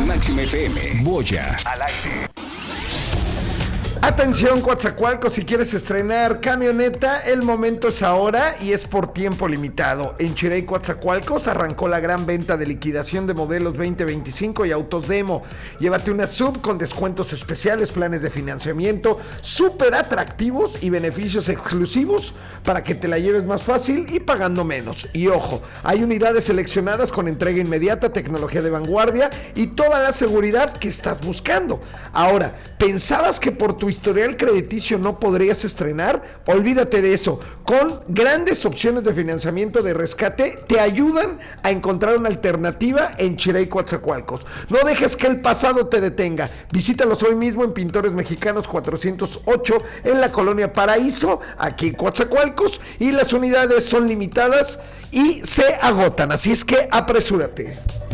Máxima FM. Boya al aire. Atención Coatzacoalcos, si quieres estrenar camioneta, el momento es ahora y es por tiempo limitado. En Chirey Coatzacoalcos arrancó la gran venta de liquidación de modelos 2025 y autos demo. Llévate una sub con descuentos especiales, planes de financiamiento súper atractivos y beneficios exclusivos para que te la lleves más fácil y pagando menos. Y ojo, hay unidades seleccionadas con entrega inmediata, tecnología de vanguardia y toda la seguridad que estás buscando. Ahora, ¿pensabas que por tu historial crediticio no podrías estrenar? Olvídate de eso. Con grandes opciones de financiamiento de rescate te ayudan a encontrar una alternativa en Chirey Coatzacoalcos. No dejes que el pasado te detenga. Visítalos hoy mismo en Pintores Mexicanos 408 en la Colonia Paraíso, aquí en Coatzacoalcos, y las unidades son limitadas y se agotan, así es que apresúrate.